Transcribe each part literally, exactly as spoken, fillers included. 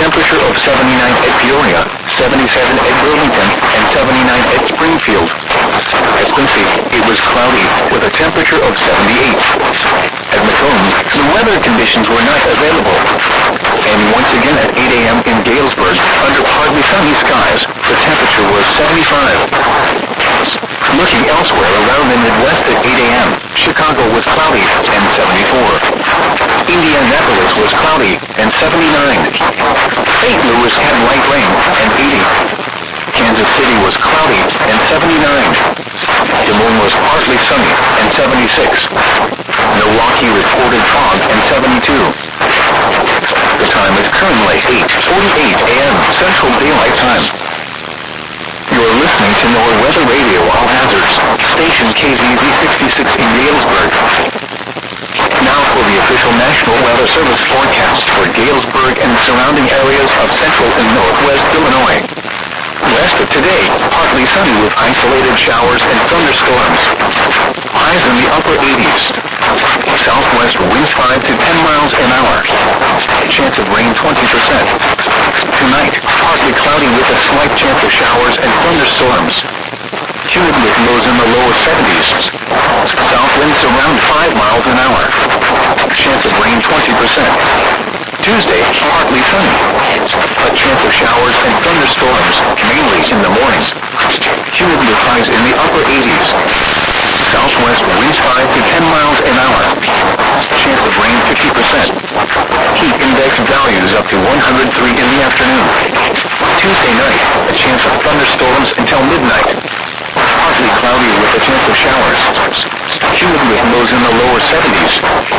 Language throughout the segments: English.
temperature of seventy-nine at Peoria, seventy-seven at Burlington, and seventy-nine at Springfield. At Quincy, it was cloudy with a temperature of seventy-eight. At Macomb, the weather conditions were not available. And once again at eight a.m. in Galesburg, under partly sunny skies, the temperature was seventy-five. Looking elsewhere around the Midwest at eight a.m., Chicago was cloudy and seventy-four. Indianapolis was cloudy and seventy-nine. Saint Louis had light rain and eighty. Kansas City was cloudy and seventy-nine. Des Moines was partly sunny and seventy-six. Milwaukee reported fog and seventy-two. The time is currently eight forty-eight a.m. Central Daylight Time. You're listening to NOAA Weather Radio All Hazards, station K Z Z sixty-six in Galesburg. Now for the official National Weather Service forecast for Galesburg and surrounding areas of central and northwest Illinois. West of today, partly sunny with isolated showers and thunderstorms. Highs in the upper eighties. Southwest winds five to ten miles an hour. Chance of rain twenty percent. Tonight, partly cloudy with a slight chance of showers and thunderstorms. Humid with lows in the lower seventies. South winds around five miles an hour. Chance of rain twenty percent. Tuesday, partly sunny. A chance of showers and thunderstorms, mainly in the morning. Humid with highs in the upper eighties. Southwest winds five to ten miles an hour. Chance of rain fifty percent. Heat index values up to one hundred three in the afternoon. Tuesday night, a chance of thunderstorms until midnight. Partly cloudy with a chance of showers. Humid with lows in the lower seventies.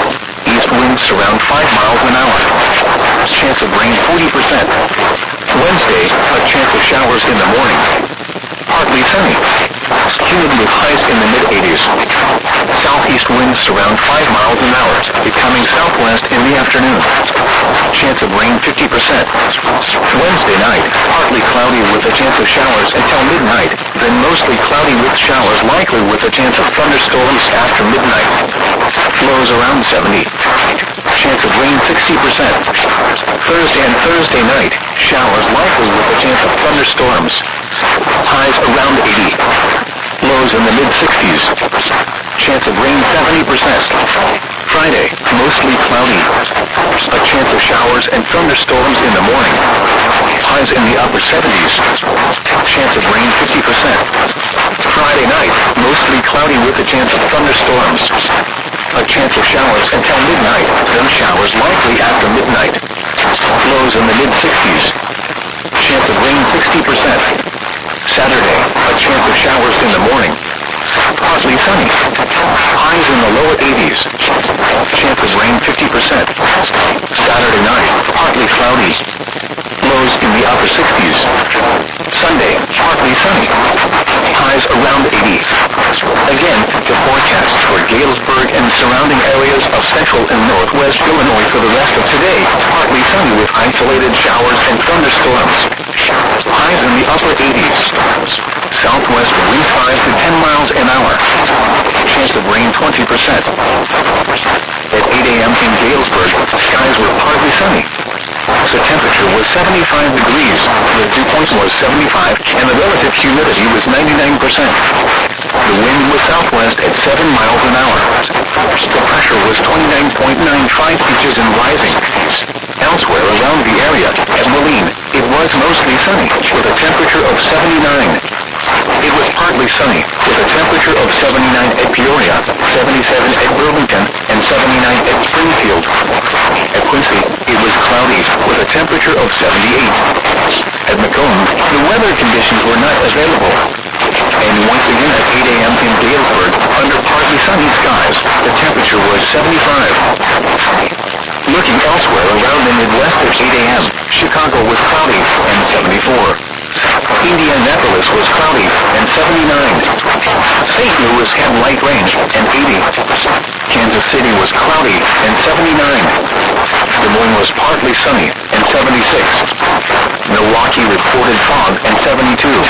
East winds around five miles an hour. Chance of rain forty percent. Wednesday, a chance of showers in the morning. Partly sunny. Humid with highs in the mid-eighties. Southeast winds around five miles an hour, becoming southwest in the afternoon. Chance of rain fifty percent. Wednesday night, partly cloudy with a chance of showers until midnight, then mostly cloudy with showers likely with a chance of thunderstorms after midnight. Lows around seventy. Chance of rain sixty percent. Thursday and Thursday night, showers likely with a chance of thunderstorms. Highs around eighty. Lows in the mid-sixties. Chance of rain seventy percent. Friday, mostly cloudy. A chance of showers and thunderstorms in the morning. Highs in the upper seventies. Chance of rain fifty percent. Friday night, mostly cloudy with a chance of thunderstorms. A chance of showers until midnight, then showers likely after midnight. Lows in the mid-sixties. Chance of rain sixty percent. Saturday, a chance of showers in the morning. Partly sunny. Highs in the lower eighties. Chance of rain fifty percent. Saturday night, partly cloudy. Lows in the upper sixties. Sunday, partly sunny. Highs around eighty. Again, the forecast for Galesburg and surrounding areas of central and northwest Illinois for the rest of today, partly sunny with isolated showers and thunderstorms. Highs in the upper eighties. Southwest winds five to ten miles an hour. Chance of rain twenty percent. At eight a.m. in Galesburg, skies were partly sunny. The temperature was seventy-five degrees, the dew point was seventy-five, and the relative humidity was ninety-nine percent. The wind was southwest at seven miles an hour. The pressure was twenty-nine point nine five inches and rising. Elsewhere around the area, at Moline, it was mostly sunny, with a temperature of seventy-nine. It was partly sunny, with a temperature of seventy-nine at Peoria, seventy-seven at Burlington, and seventy-nine at Springfield. At Quincy, it was cloudy, with a temperature of seventy-eight. At Macomb, the weather conditions were not available. And once again at eight a.m. in Galesburg, under partly sunny skies, the temperature was seventy-five. Looking elsewhere around the Midwest at eight a.m., Chicago was cloudy and seventy-four. Indianapolis was cloudy and seventy-nine. Saint Louis had light rain and eighty. Kansas City was cloudy and seventy-nine. Des Moines was partly sunny and seventy-six. Milwaukee reported fog and seventy-two.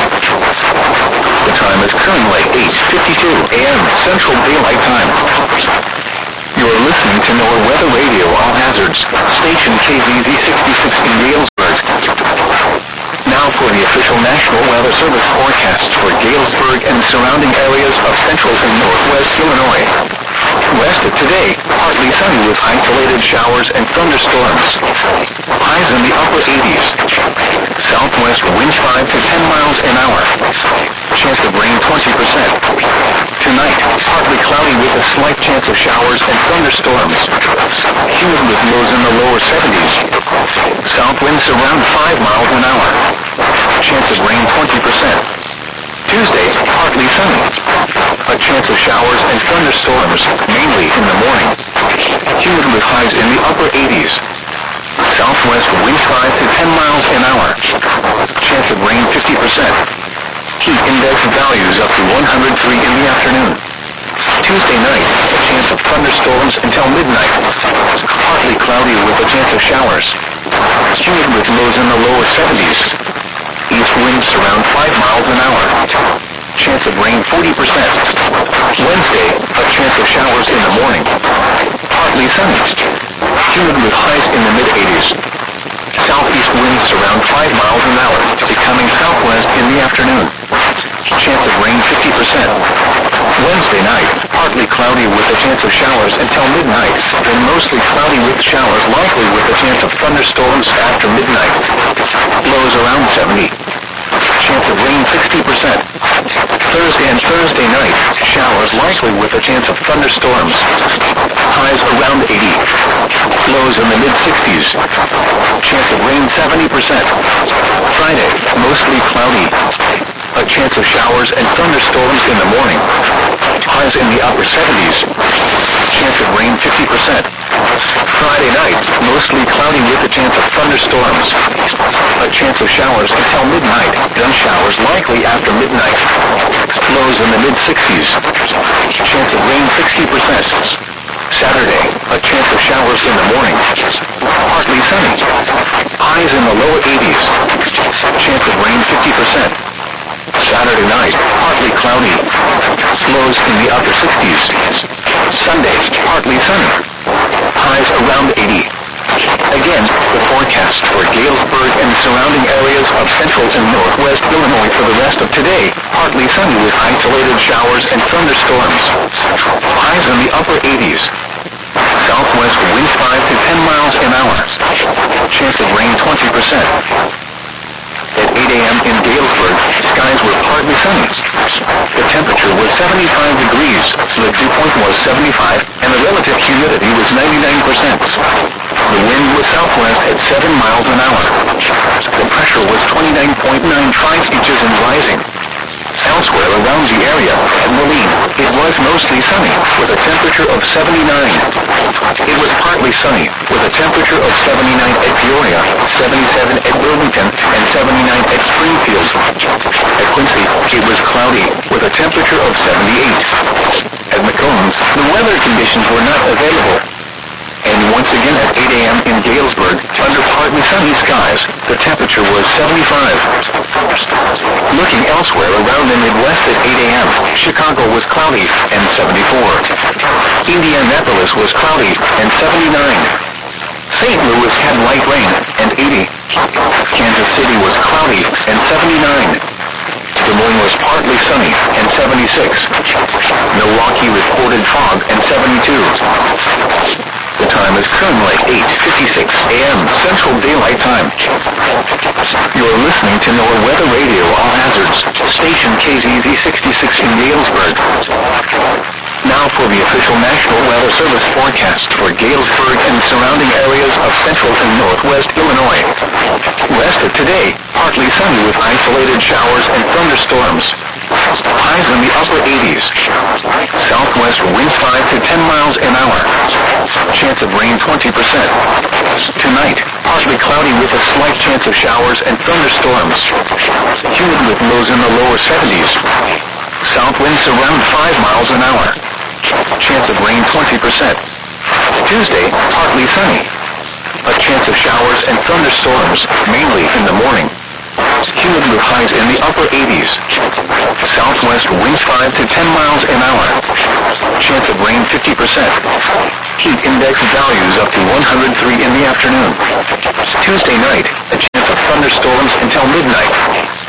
The time is currently eight fifty-two a.m. Central Daylight Time. You're listening to NOAA Weather Radio All Hazards, station K Z Z sixty-six in Galesburg. official National Weather Service forecast for Galesburg and surrounding areas of central and northwest Illinois. West of today, partly sunny with isolated showers and thunderstorms. Highs in the upper eighties. Southwest winds five to ten miles an hour. Chance of rain twenty percent. Tonight, partly cloudy with a slight chance of showers and thunderstorms. Humid with lows in the lower seventies. South winds around five miles an hour. Chance of rain twenty percent. Tuesday, partly sunny. A chance of showers and thunderstorms, mainly in the morning. Humid with highs in the upper eighties. Southwest winds five to ten miles an hour. Chance of rain fifty percent. Heat index values up to one hundred three in the afternoon. Tuesday night, a chance of thunderstorms until midnight. Partly cloudy with a chance of showers. Humid with lows in the lower seventies. East winds around five miles an hour. Chance of rain forty percent. Wednesday, a chance of showers in the morning. Partly sunny. Humid with highs in the mid-eighties. Southeast winds around five miles an hour, becoming southwest in the afternoon. Chance of rain fifty percent. Wednesday night, partly cloudy with a chance of showers until midnight, then mostly cloudy with showers likely with a chance of thunderstorms after midnight. Lows around seventy. Chance of rain sixty percent. Thursday and Thursday night, showers likely with a chance of thunderstorms. Highs around eighty. Lows in the mid-sixties. Chance of rain seventy percent. Friday, mostly cloudy. A chance of showers and thunderstorms in the morning. Highs in the upper seventies. Chance of rain fifty percent. Friday night, mostly cloudy with a chance of thunderstorms. A chance of showers until midnight, then showers likely after midnight. Lows in the mid-sixties. Chance of rain sixty percent. Saturday, a chance of showers in the morning. Partly sunny. Highs in the lower eighties. Chance of rain fifty percent. Saturday night, partly cloudy. Lows in the upper sixties. Sunday, partly sunny. Highs around eighty. Again, the forecast for Galesburg and surrounding areas of central and northwest Illinois for the rest of today, partly sunny with isolated showers and thunderstorms. Highs in the upper eighties. Southwest winds five to ten miles an hour. Chance of rain twenty percent. At eight a.m. in Galesburg, skies were partly sunny. The temperature was seventy-five degrees, the dew point was seventy-five, and the relative humidity was ninety-nine percent. The wind was southwest at seven miles an hour. The pressure was twenty-nine point nine five inches and rising. Elsewhere around the area, at Moline, it was mostly sunny, with a temperature of seventy-nine. It was partly sunny, with a temperature of seventy-nine at Peoria, seventy-seven at Burlington, and seventy-nine at Springfield. At Quincy, it was cloudy, with a temperature of seventy-eight. At McCombs, the weather conditions were not available. And once again at eight a.m. in Galesburg, under partly sunny skies, the temperature was seventy-five. Looking elsewhere around the Midwest at eight a.m., Chicago was cloudy and seventy-four. Indianapolis was cloudy and seventy-nine. Saint Louis had light rain and eighty. Kansas City was cloudy and seventy-nine. Des Moines was partly sunny and seventy-six. Milwaukee reported fog and seventy-two. The time is currently eight fifty-six a.m. Central Daylight Time. You're listening to NOAA Weather Radio All Hazards, station K Z Z sixty-six in Galesburg. Now for the official National Weather Service forecast for Galesburg and surrounding areas of central and northwest Illinois. West of today, partly sunny with isolated showers and thunderstorms. Highs in the upper eighties. Southwest winds five to ten miles an hour. Chance of rain twenty percent. Tonight, partly cloudy with a slight chance of showers and thunderstorms. Humid with lows in the lower seventies. South winds around five miles an hour. Chance of rain twenty percent. Tuesday, partly sunny. A chance of showers and thunderstorms, mainly in the morning. Humid with highs in the upper eighties. Southwest winds five to ten miles an hour. Chance of rain fifty percent. Heat index values up to one hundred three in the afternoon. Tuesday night, a chance of thunderstorms until midnight.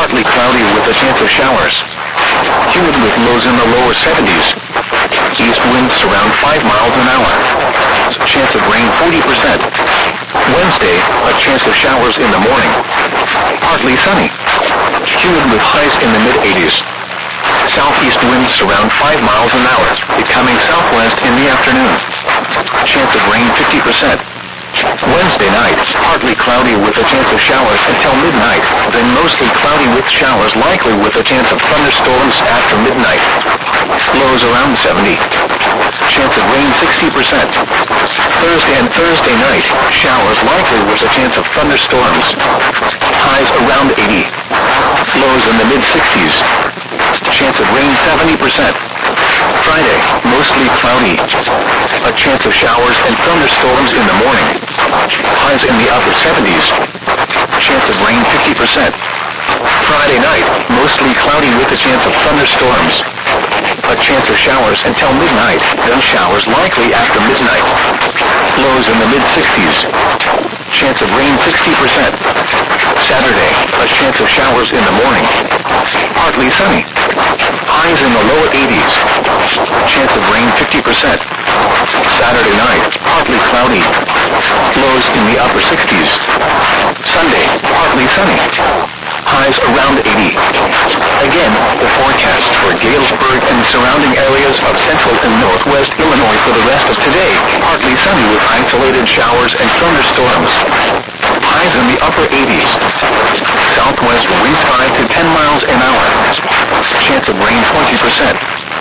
partly cloudy with a chance of showers. Humid with lows in the lower seventies. East winds around five miles an hour. Chance of rain forty percent. Wednesday, a chance of showers in the morning. Partly sunny. Humid with highs in the mid-eighties. Southeast winds around five miles an hour, becoming southwest in the afternoon. Chance of rain fifty percent. Wednesday night, partly cloudy with a chance of showers until midnight, then mostly cloudy with showers likely with a chance of thunderstorms after midnight. Lows around seventy. Chance of rain sixty percent. Thursday and Thursday night, showers likely with a chance of thunderstorms. Highs around eighty. Lows in the mid-sixties. Chance of rain seventy percent. Friday, mostly cloudy. A chance of showers and thunderstorms in the morning. Highs in the upper seventies. Chance of rain fifty percent. Friday night, mostly cloudy with a chance of thunderstorms. A chance of showers until midnight, then showers likely after midnight. Lows in the mid-sixties. Chance of rain sixty percent. Saturday, a chance of showers in the morning. Partly sunny. Highs in the lower eighties. Chance of rain fifty percent. Saturday night, partly cloudy. Lows in the upper sixties. Sunday, partly sunny. Highs around eighty. Again, the forecast for Galesburg and surrounding areas of central and northwest Illinois for the rest of today. Partly sunny with isolated showers and thunderstorms. Highs in the upper eighties. Southwest winds five to ten miles an hour. Chance of rain twenty percent.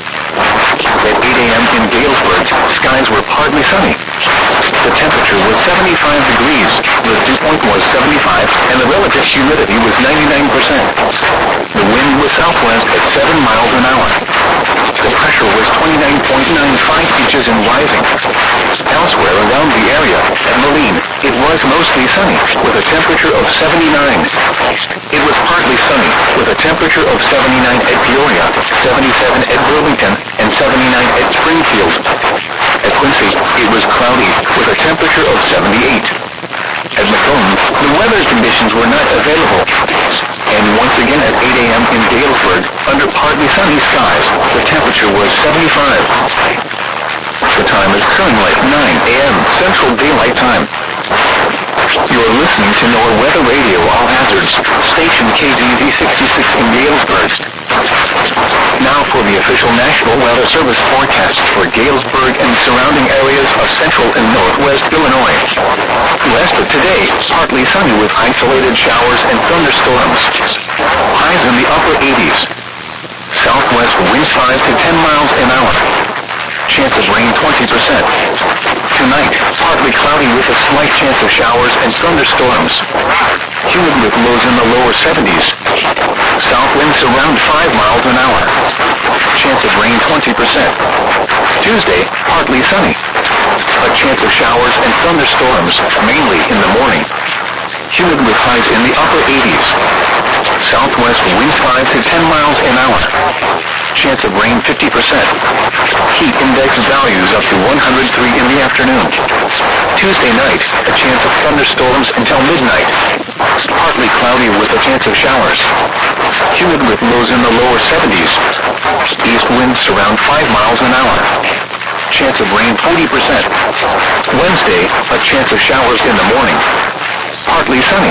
At eight a.m. in Galesburg, skies were partly sunny. The temperature was seventy-five degrees, the dew point was seventy-five, and the relative humidity was ninety-nine percent. The wind was southwest at seven miles an hour. The pressure was twenty-nine point nine five inches and rising. Elsewhere around the area, at Moline, it was mostly sunny, with a temperature of seventy-nine. It was partly sunny, with a temperature of seventy-nine at Peoria, seventy-seven at Burlington, and seventy-nine at Springfield. At Quincy, it was cloudy, with a temperature of seventy-eight. At Macomb, the weather conditions were not available. And once again at eight a.m. in Galesburg, under partly sunny skies, the temperature was seventy-five. The time is currently nine a.m. Central Daylight Time. You are listening to NOAA Weather Radio All Hazards, station K Z Z sixty-six in Galesburg. Now for the official National Weather Service forecast for Galesburg and surrounding areas of central and northwest Illinois. West of today, partly sunny with isolated showers and thunderstorms. Highs in the upper eighties. Southwest winds five to ten miles an hour. Chance of rain twenty percent. Tonight, partly cloudy with a slight chance of showers and thunderstorms. Humid with lows in the lower seventies. South winds around five miles an hour. Chance of rain twenty percent. Tuesday, partly sunny. A chance of showers and thunderstorms, mainly in the morning. Humid with highs in the upper eighties. Southwest winds five to ten miles an hour. Chance of rain fifty percent. Heat index values up to one hundred three in the afternoon. Tuesday night, a chance of thunderstorms until midnight. Partly cloudy with a chance of showers. Humid with lows in the lower seventies. East winds around five miles an hour. Chance of rain forty percent. Wednesday, a chance of showers in the morning. Partly sunny.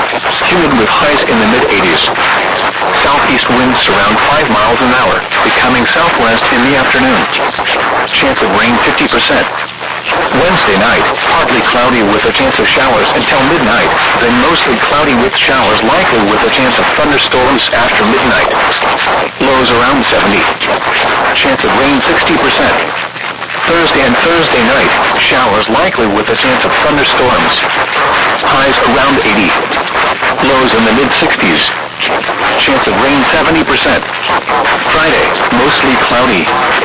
Humid with highs in the mid-eighties. Southeast winds around five miles an hour, becoming southwest in the afternoon. Chance of rain fifty percent. Wednesday night, partly cloudy with a chance of showers until midnight, then mostly cloudy with showers likely with a chance of thunderstorms after midnight. Lows around seventy. Chance of rain sixty percent. Thursday and Thursday night, showers likely with a chance of thunderstorms. Highs around eighty. Lows in the mid-sixties. Chance of rain seventy percent. Friday, mostly cloudy.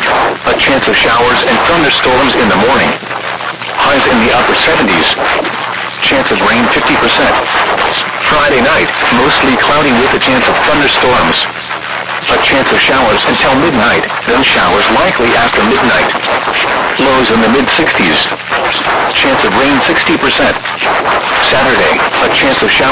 A chance of showers and thunderstorms in the morning. Highs in the upper seventies. Chance of rain fifty percent. Friday night, mostly cloudy with a chance of thunderstorms. A chance of showers until midnight, then showers likely after midnight. Lows in the mid-sixties. Chance of rain sixty percent. Saturday, a chance of showers